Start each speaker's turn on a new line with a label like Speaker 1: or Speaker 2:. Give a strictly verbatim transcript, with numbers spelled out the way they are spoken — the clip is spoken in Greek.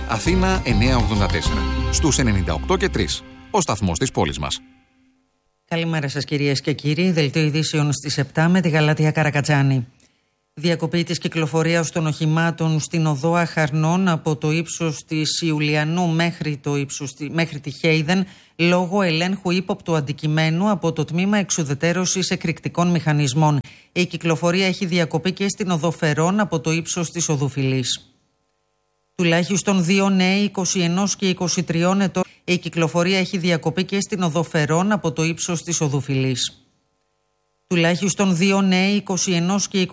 Speaker 1: Αθήνα εννιακόσια ογδόντα τέσσερα. Στους ενενήντα οκτώ και τρία. Ο σταθμός της πόλης μας.
Speaker 2: Καλημέρα σας κυρίες και κύριοι. Δελτίο ειδήσεων στις επτά με τη Γαλάτια Καρακατσάνη. Διακοπή της κυκλοφορίας των οχημάτων στην οδό Αχαρνών από το ύψος της Ιουλιανού μέχρι, το ύψος, μέχρι τη Χέιδεν λόγω ελέγχου ύποπτου αντικειμένου από το τμήμα εξουδετερώσης εκρηκτικών μηχανισμών. Η κυκλοφορία έχει διακοπεί και στην οδό Φερών από το ύψος της οδού Φυλής. Τουλάχιστον δύο νέοι είκοσι ένα και είκοσι τρία ετών. Η κυκλοφορία έχει διακοπεί και στην οδό Φερών από το ύψος της οδού Φυλής. Τουλάχιστον δύο νέοι είκοσι ένα και